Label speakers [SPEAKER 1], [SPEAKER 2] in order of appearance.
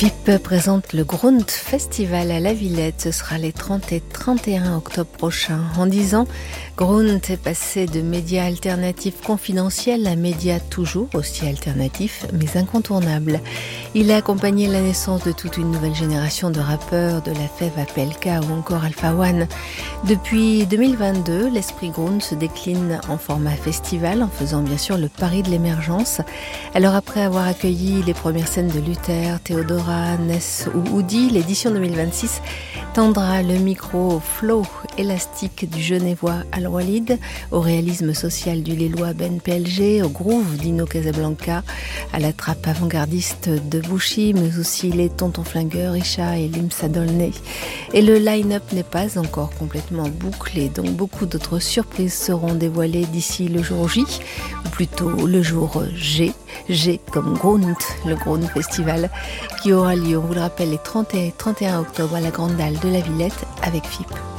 [SPEAKER 1] FIP présente le Grund Festival à la Villette. Ce sera les 30 et 31 octobre prochains. En 10 ans, Grund est passé de médias alternatifs confidentiels à médias toujours aussi alternatifs, mais incontournables. Il a accompagné la naissance de toute une nouvelle génération de rappeurs, de La Fève à PLK ou encore Alpha One. Depuis 2022, l'esprit Grund se décline en format festival, en faisant bien sûr le pari de l'émergence. Alors après avoir accueilli les premières scènes de Luther, Théodora, Ness ou Oudi, l'édition 2026 tendra le micro au flow élastique du Genevois Al-Walid, au réalisme social du Lillois Ben PLG, au groove d'Ino Casablanca, à la trappe avant-gardiste de Bouchy, mais aussi les tontons flingueurs, Isha et Limsa Dolnay. Et le line-up n'est pas encore complètement bouclé, donc beaucoup d'autres surprises seront dévoilées d'ici le jour J, ou plutôt le jour G. G comme Grund, le Grund Festival, qui aura lieu, on vous le rappelle, les 30 et 31 octobre à la Grande Dalle de la Villette avec FIP.